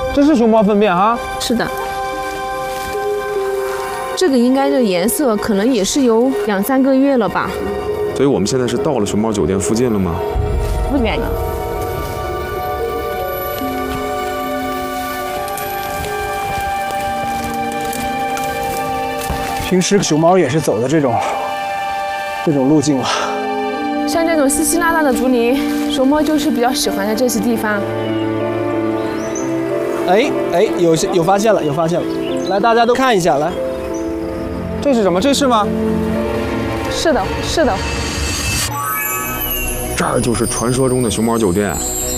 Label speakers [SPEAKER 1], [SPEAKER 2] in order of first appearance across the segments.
[SPEAKER 1] 这是熊猫粪便啊？
[SPEAKER 2] 是的。这个应该这颜色可能也是有2、3个月了吧。
[SPEAKER 3] 所以我们现在是到了熊猫酒店附近了吗？
[SPEAKER 2] 不远了。
[SPEAKER 4] 平时熊猫也是走的这种路径了。
[SPEAKER 2] 像这种稀稀拉拉的竹林，熊猫就是比较喜欢在这些地方。
[SPEAKER 4] 哎，有发现了，来，大家都看一下，来，
[SPEAKER 1] 这是什么？这是吗？
[SPEAKER 2] 是的，是的。
[SPEAKER 3] 这儿就是传说中的熊猫酒店。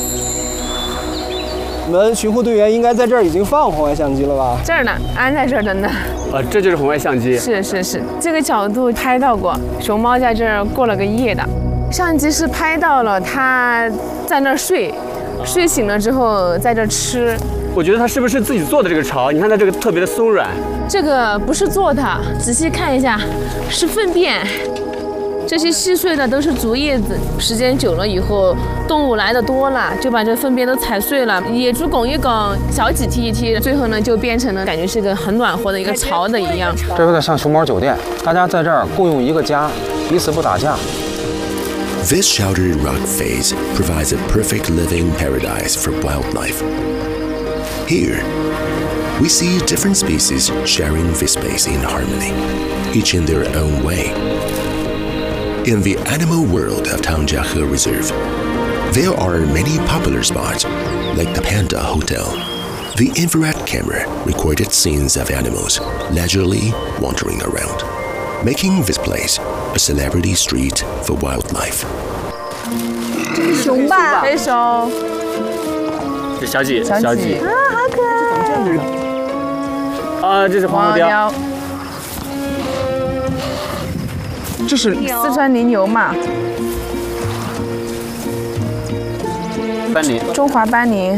[SPEAKER 4] 我们巡护队员应该在这儿已经放红外相机了吧？
[SPEAKER 2] 这儿呢，安在这儿的呢。
[SPEAKER 5] 这就是红外相机。
[SPEAKER 2] 是，这个角度拍到过熊猫在这儿过了个夜的。相机是拍到了它在那儿睡醒了之后在这儿吃。
[SPEAKER 5] 我觉得它是不是自己做的这个巢？你看它这个特别的松软。
[SPEAKER 2] 这个不是做的，仔细看一下，是粪便。这些细碎的都是竹叶子，时间久了以后，动物来的多了，就把这粪便都踩碎了，野猪拱一拱，小鸡踢一踢，最后呢就变成了感觉是个很暖和的一个巢的一样。
[SPEAKER 1] 这有点像熊猫酒店，大家在这儿共用一个家，彼此不打架。
[SPEAKER 6] This sheltered rock face provides a perfect living paradise for wildlife. Here, we see different species sharing this space in harmony, each in their own way. In the animal world of Tangjiahe Reserve, there are many popular spots, like the Panda Hotel. The infrared camera recorded scenes of animals leisurely wandering around, making this place a celebrity street for wildlife.
[SPEAKER 7] 这是熊吧？
[SPEAKER 2] 黑熊。
[SPEAKER 5] 这小鸡。
[SPEAKER 7] 啊，好可
[SPEAKER 5] 爱。这是黄喉貂。
[SPEAKER 1] 这是
[SPEAKER 7] 四川羚牛嘛？
[SPEAKER 5] 斑羚。
[SPEAKER 7] 中华斑羚。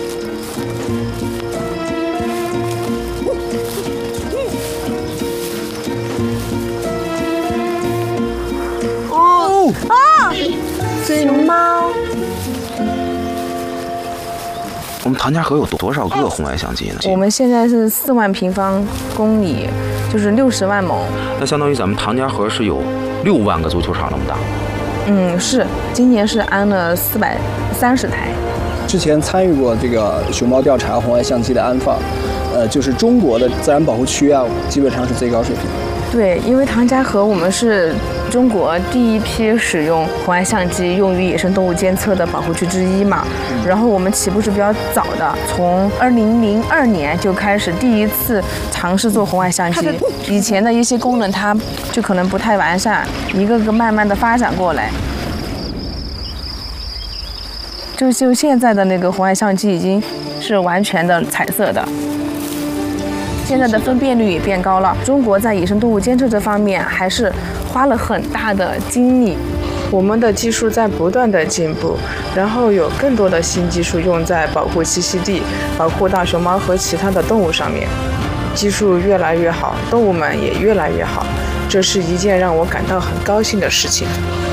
[SPEAKER 7] 熊猫。
[SPEAKER 1] 我们唐家河有多少个红外相机呢？
[SPEAKER 7] 我们现在是4万平方公里，就是60万亩。
[SPEAKER 1] 那相当于咱们唐家河是有6万个足球场那么大。
[SPEAKER 7] 是，今年是安了430台。
[SPEAKER 4] 之前参与过这个熊猫调查红外相机的安放，就是中国的自然保护区啊，基本上是最高水平。
[SPEAKER 7] 对，因为唐家河我们是中国第一批使用红外相机用于野生动物监测的保护区之一嘛。然后我们起步是比较早的，从2002年就开始第一次尝试做红外相机。以前的一些功能它就可能不太完善，一个个慢慢的发展过来。就现在的那个红外相机已经是完全的彩色的。现在的分辨率也变高了，中国在野生动物监测这方面还是花了很大的精力。
[SPEAKER 8] 我们的技术在不断的进步，然后有更多的新技术用在保护栖息地、保护大熊猫和其他的动物上面。技术越来越好，动物们也越来越好，这是一件让我感到很高兴的事情。